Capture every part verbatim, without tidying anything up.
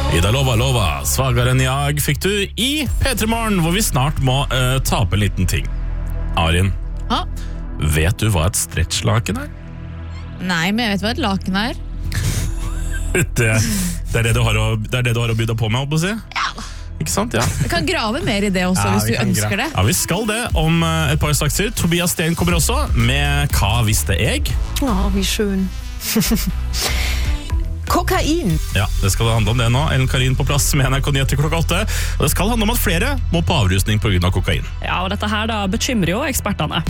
Ida Lova Lova, svagere enn jag, fikk du i P tre Morgen, hvor vi snart må uh, tape en liten ting. Arin, Ja. vet du hva et stretchlaken er? Nei, men jeg vet hva et laken er. Det, det, er det, du har å, det er det du har å by deg på med, holdt på å si? Ja. Ikke sant, ja. Jeg kan grave mer i det også, Ja, hvis vi du kan ønsker gra- det. Ja, vi skal det om uh, et par straks. Tobias Steen kommer også med Hva visste jeg? Ja, wie schön. Kokain. Ja, det skal handle om det nå. Ellen Karin på plass med N R K Nyheter klokka åtte. Og det skal handle om at flere må på avrusning på grunn av kokain. Ja, og dette her da bekymrer jo ekspertene.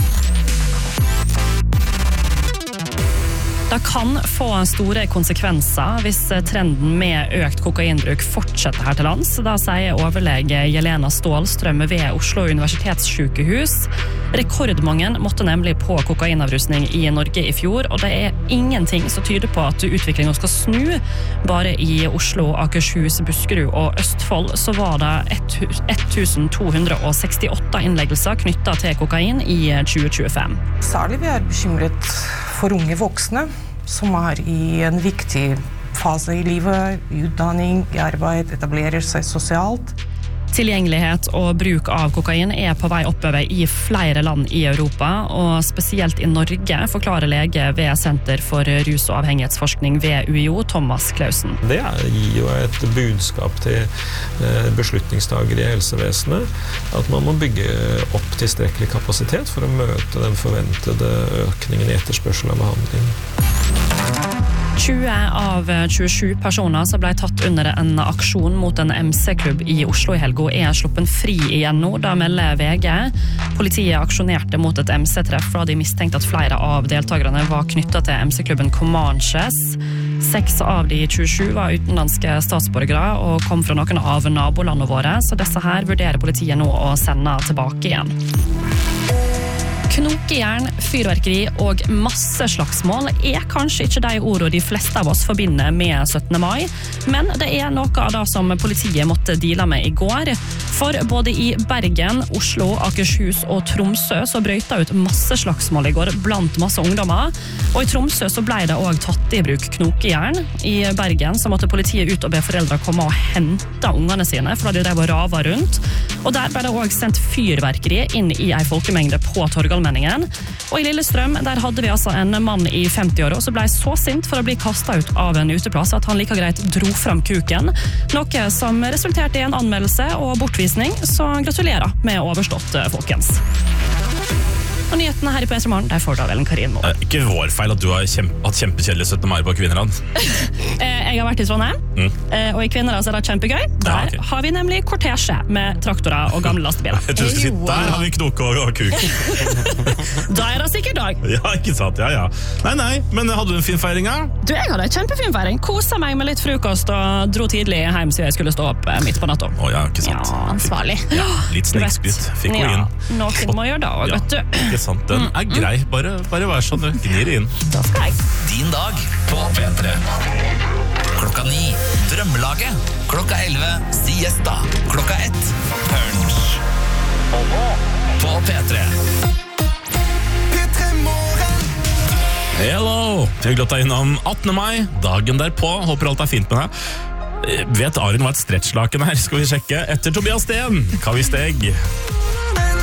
Det kan få store konsekvenser hvis trenden med økt kokainbruk fortsetter her til lands. Da sier overlege Jelena Stålstrøm ved Oslo universitetssykehus. Rekordmange måtte nemlig på kokainavrusning i Norge i fjor, og det er ingenting som tyder på at utviklingen skal snu. Bare i Oslo, Akershus, Buskerud og Østfold så var det ett tusen to hundre sekstiåtte innleggelser knyttet til kokain i tjue tjuefem. Særlig vi er bekymret for unge voksne, som er i en viktig fase i livet, utdanning, i arbeid, etablerer seg sosialt. Tilgjengelighet og bruk av kokain er på vei oppover i flere land i Europa, og spesielt i Norge, forklarer lege ved Senter for rus- og avhengighetsforskning ved U I O, Thomas Clausen. Det gir jo et budskap til beslutningstagere i helsevesenet, at man må bygge opp tilstrekkelig kapasitet for å møte den forventede økningen i etterspørsel av behandling. tjue av tjuesju personer som ble tatt under en aksjon mot en M C-klubb i Oslo i helgen er sluppen fri igjen nå, da melder V G. Politiet aksjonerte mot et M C-treff da de mistenkte at flere av deltakerne var knyttet til M C-klubben Comanches. Seks av de tjuesju var utenlandske statsborgere og kom fra noen av nabolandene våre, så disse her vurderer politiet nå å sende tilbake igjen. Knokejern, fyrverkeri og masse slagsmål er kanskje ikke de ordene de fleste av oss forbinder med syttende mai, men det er noe av det som politiet måtte deale med i går. For både i Bergen, Oslo, Akershus og Tromsø så brøyta ut masse slagsmål i går blant masse ungdommer, og i Tromsø så ble det også tatt i bruk knokejern. I Bergen så måtte politiet ut og be foreldre komme og hente ungene sine, for de drev og rava rundt, og der ble det også sendt fyrverkeri inn i en folkemengde på Torgallmenningen. Og i Lillestrøm, der hadde vi altså en mann i femti-åra som ble så sint for å bli kastet ut av en uteplass at han like greit dro fram kuken, noe som resulterte i en anmeldelse og bortvisning, så gratulerer med overstått, folkens. Og nyhetene her i P tre Morgen, der får du av Ellen Karin nå. Eh, ikke vår feil at du har kjempe, hatt kjempekjedelig syttende mai på Kvinneland. Jeg har vært i Trondheim, Mm. og i Kvinneland så er det kjempegøy. Der Ja, ok. har vi nemlig kortesje med traktorer og gamle lastebiler. Jeg tror du skulle si, der har vi knoke og, og kuk. Da er det sikkert dag. Ja, ikke sant, ja, ja. Nei, nei, men hadde du en fin feiring, ja? Du, jeg hadde en kjempefin feiring. Koset meg med litt frokost og dro tidlig hjem siden jeg skulle stå opp eh, midt på natta. Å ja, ikke sant. Ja, Ansvarlig. Ja, litt Du vet. snikskritt, fikk hun Ja, inn. noen må gjøre det også, Ja, vet du. ikke sant, den er grei, bare, bare vær sånn, du gnir det inn. Da skal jeg. Din dag på P tre. Klokka ni, Drømmelaget. Klokka elleve, Siesta. Klokka ett, Punch. På P tre. Hello! Hyggelig å ta innom attende mai, dagen derpå. Håper alt er fint med deg. Eh, Vet Arin hva et stretchlaken er? Skal vi sjekke etter Tobias Steen. Hva visste jeg?